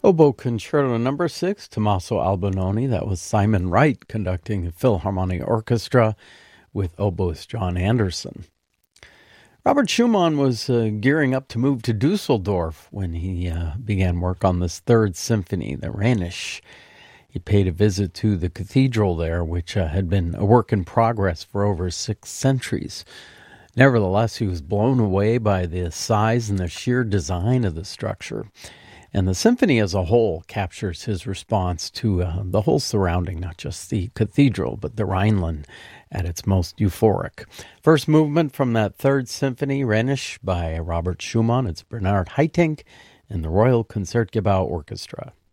Oboe Concerto Number 6, Tommaso Albinoni. That was Simon Wright conducting the Philharmonic Orchestra with oboist John Anderson. Robert Schumann was gearing up to move to Dusseldorf when he began work on this third symphony, the Rhenish. He paid a visit to the cathedral there, which had been a work in progress for over 6 centuries. Nevertheless, he was blown away by the size and the sheer design of the structure. And the symphony as a whole captures his response to the whole surrounding, not just the cathedral, but the Rhineland at its most euphoric. First movement from that third symphony, Rhenish, by Robert Schumann. It's Bernard Haitink and the Royal Concertgebouw Orchestra.